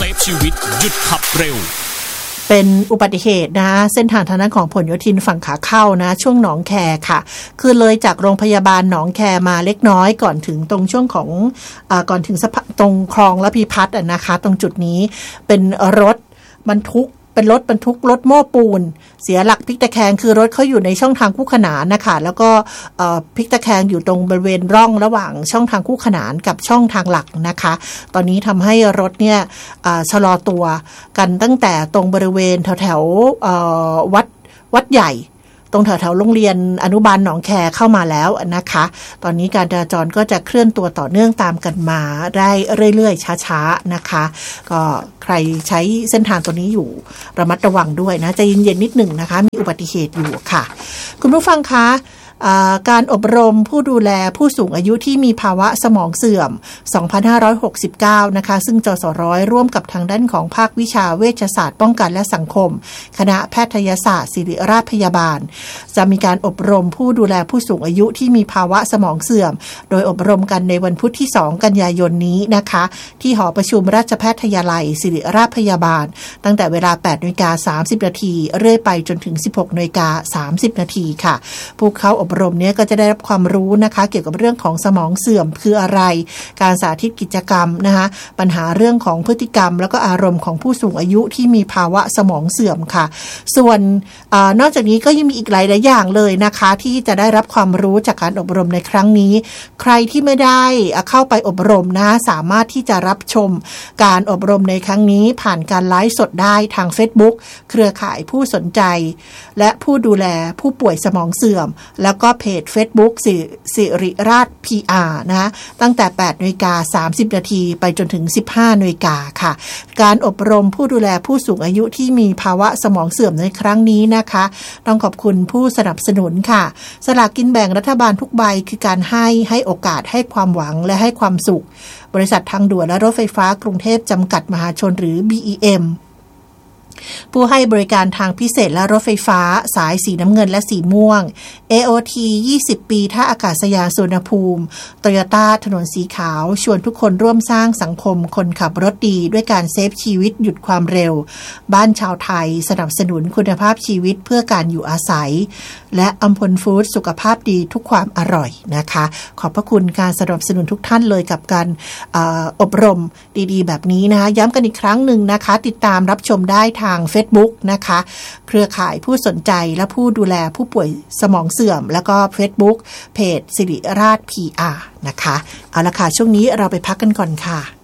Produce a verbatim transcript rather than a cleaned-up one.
ซฟชีวิตหยุดขับเร็วเป็นอุบัติเหตุนะเส้นทางทางด้านของผลโยธินฝั่งขาเข้านะช่วงหนองแคค่ะคือเลยจากโรงพยาบาลหนองแคมาเล็กน้อยก่อนถึงตรงช่วงของอ่าก่อนถึงตรงคลองระพีพัฒน์นะคะตรงจุดนี้เป็นรถบรรทุกเป็นรถบรรทุกรถโม้ปูนเสียหลักพลิกตะแคงคือรถเขาอยู่ในช่องทางคู่ขนานนะคะแล้วก็พลิกตะแคงอยู่ตรงบริเวณร่องระหว่างช่องทางคู่ขนานกับช่องทางหลักนะคะตอนนี้ทำให้รถเนี่ยชะลอตัวกันตั้งแต่ตรงบริเวณแถวแถววัดวัดใหญ่ตรงแถวๆโรงเรียนอนุบาลหนองแคเข้ามาแล้วนะคะตอนนี้การจราจรก็จะเคลื่อนตัวต่อเนื่องตามกันมาได้เรื่อยๆช้าๆนะคะก็ใครใช้เส้นทางตัวนี้อยู่ระมัดระวังด้วยนะใจเย็นๆนิดหนึ่งนะคะมีอุบัติเหตุอยู่ค่ะคุณผู้ฟังคะการอบรมผู้ดูแลผู้สูงอายุที่มีภาวะสมองเสื่อมสองพันห้าร้อยหกสิบเก้านะคะซึ่งจสร้อยร่วมกับทางด้านของภาควิชาเวชศาสตร์ป้องกันและสังคมคณะแพทยศาสตร์ศิริราชพยาบาลจะมีการอบรมผู้ดูแลผู้สูงอายุที่มีภาวะสมองเสื่อมโดยอบรมกันในวันพุธที่สองกันยายนนี้นะคะที่หอประชุมราชแพทยาลัยศิริราชพยาบาลตั้งแต่เวลา แปดนาฬิกาสามสิบนาทีเรื่อยไปจนถึง สิบหกนาฬิกาสามสิบนาทีค่ะผู้เข้าอบรมนี้ก็จะได้รับความรู้นะคะเกี่ยวกับเรื่องของสมองเสื่อมคืออะไรการสาธิตกิจกรรมนะคะปัญหาเรื่องของพฤติกรรมแล้วก็อารมณ์ของผู้สูงอายุที่มีภาวะสมองเสื่อมค่ะส่วนอานอกจากนี้ก็ยังมีอีกหลายๆอย่างเลยนะคะที่จะได้รับความรู้จากการอบรมในครั้งนี้ใครที่ไม่ได้เข้าไปอบรมนะสามารถที่จะรับชมการอบรมในครั้งนี้ผ่านการไลฟ์สดได้ทาง Facebook เครือข่ายผู้สนใจและผู้ดูแลผู้ป่วยสมองเสื่อมแล้วก็เพจ Facebook ศิริราช พี อาร์ นะตั้งแต่ แปดนาฬิกาสามสิบนาทีไปจนถึง สิบห้านาฬิกาค่ะการอบรมผู้ดูแลผู้สูงอายุที่มีภาวะสมองเสื่อมในครั้งนี้นะคะต้องขอบคุณผู้สนับสนุนค่ะสลากกินแบ่งรัฐบาลทุกใบคือการให้ให้โอกาสให้ความหวังและให้ความสุขบริษัททางด่วนและรถไฟฟ้ากรุงเทพจำกัดมหาชนหรือ บี อี เอ็มผู้ให้บริการทางพิเศษและรถไฟฟ้าสายสีน้ำเงินและสีม่วง เอ โอ ที ยี่สิบปีท่าอากาศยานสุวรรณภูมิ Toyota ถนนสีขาวชวนทุกคนร่วมสร้างสังคมคนขับรถดีด้วยการเซฟชีวิตหยุดความเร็วบ้านชาวไทยสนับสนุนคุณภาพชีวิตเพื่อการอยู่อาศัยและอัมพลฟู้ดสุขภาพดีทุกความอร่อยนะคะขอบพระคุณการสนับสนุนทุกท่านเลยกับการออบรมดีๆแบบนี้นะคะย้ำกันอีกครั้งหนึ่งนะคะติดตามรับชมได้ทาง Facebook นะคะเครือข่ายผู้สนใจและผู้ดูแลผู้ป่วยสมองเสื่อมแล้วก็ Facebook เพจศิริราช พี อาร์ นะคะเอาละค่ะช่วงนี้เราไปพักกันก่อนค่ะ